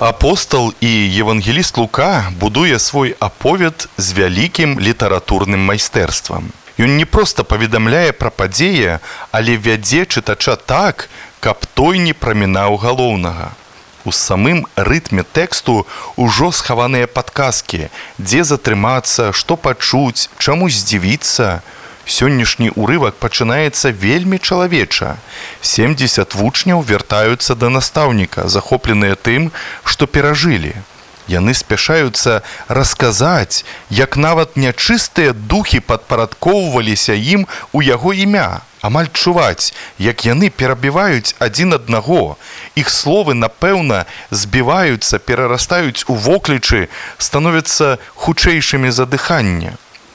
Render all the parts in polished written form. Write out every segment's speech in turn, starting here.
Апостал і евангеліст Лука будуе свой аповед з вялікім літаратурным майстэрствам. Ён не проста паведамляе пра падзеі, але вядзе чытача так, каб той не прамінаў галоўнага. У самым рытме тэксту ўжо схаваныя падказкі, дзе затрымацца, што пачуць, чаму здзівіцца. Сённяшні ўрывак пачынаецца вельмі чалавеча. 70 вучняў вяртаюцца да настаўніка, захопленыя тым, што перажылі. Яны спяшаюцца расказаць, як нават нячыстыя духі падпарадкоўваліся ім у яго імя. Амаль чуваць, як яны перабіваюць адзін аднаго. Іх словы, напэўна, збіваюцца, перарастаюць у воклічы, становяцца хутчэйшымі за дыханне.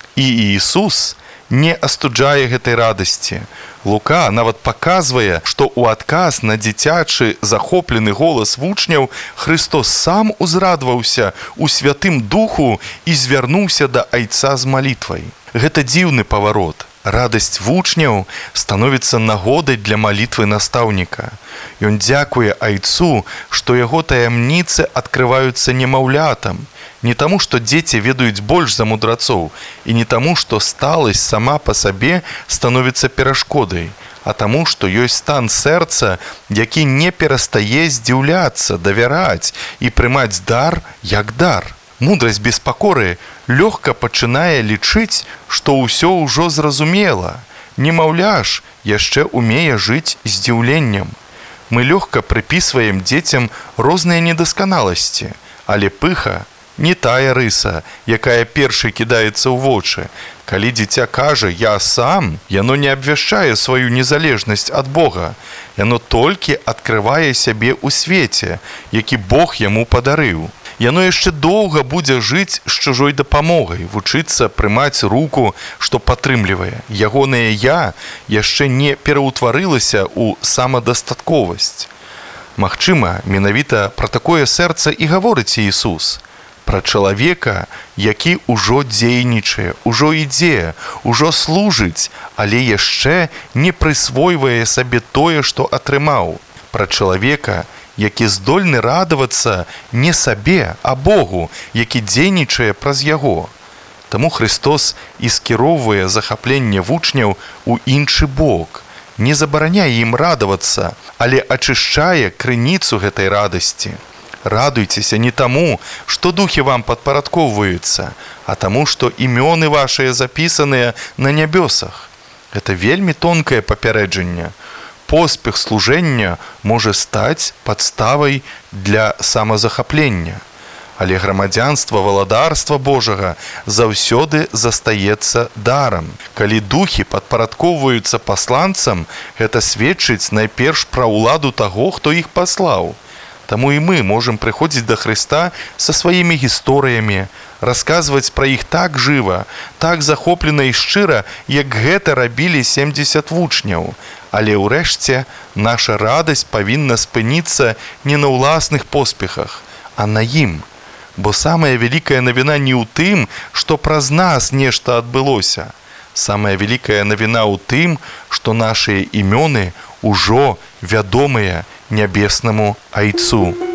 І Ісус не астуджае гэтай радасці. Лука нават паказвае, што ў адказ на дзіцячы захоплены голас вучняў Христос сам узрадваўся ў Святым Духу і звярнуўся да Айца з малітвай. Гэта дзіўны паварот. Радасць вучняў становіцца нагодай для малітвы настаўніка. Ён дзякуе Айцу, што яго таямніцы адкрываюцца немаўлятам. Не таму, што дзеці ведаюць больш за мудрацоў, і не таму, што сталасць сама па сабе становіцца перашкодай, а таму, што ёсць стан сэрца, які не перастае здзіўляцца, давяраць і прымаць дар як дар. Мудрасць без пакоры лёгка пачынае лічыць, што ўсё ўжо зразумела. Немаўля ж яшчэ умее жыць здзіўленнем. Мы лёгка прыпісваем дзецям розныя недасканаласці, але пыха не тая рыса, якая першай кідаецца ў вочы. Калі дзіця кажа «я сам», яно не абвяшчае сваю незалежнасць ад Бога. Яно толькі адкрывае сябе ў свеце, які Бог яму падарыў. Яно яшчэ доўга будзе жыць з чужой дапамогай, вучыцца прымаць руку, што падтрымлівае. Ягонае «я» яшчэ не пераўтварылася ў самадастатковасць. Магчыма, менавіта пра такое сэрца і гаворыць Ісус. Пра чалавека, які ўжо дзейнічае, ужо ідзе, ужо служыць, але яшчэ не прысвойвае сабе тое, што атрымаў. Пра чалавека, які здольны радавацца не сабе, а Богу, які дзейнічае праз яго. Таму Христос і скіроўвае захапленне вучняў у іншы бок. Не забараняе ім радавацца, але ачышчае крыніцу гэтай радасці. Радуйцеся не таму, што духі вам падпарадкоўваюцца, а таму, што імёны вашыя запісаныя на нябёсах. Гэта вельмі тонкае папярэджанне. Поспех служэння можа стаць падставай для самазахаплення. Але грамадзянства валадарства Божага заўсёды застаецца дарам. Калі духі падпарадкоўваюцца пасланцам, гэта сведчыць найперш пра ўладу таго, хто іх паслаў. Таму і мы можам прыходзіць да Хрыста са сваімі гісторыямі, расказваць пра іх так жыва, так захоплена і шчыра, як гэта рабілі 70 вучняў. Але ўрэшце наша радасць павінна спыніцца не на ўласных поспехах, а на ім. Бо самая вялікая навіна не ў тым, што праз нас нешта адбылося. Самая вялікая навіна ў тым, што нашыя імёны ўжо вядомыя нябеснаму Айцу.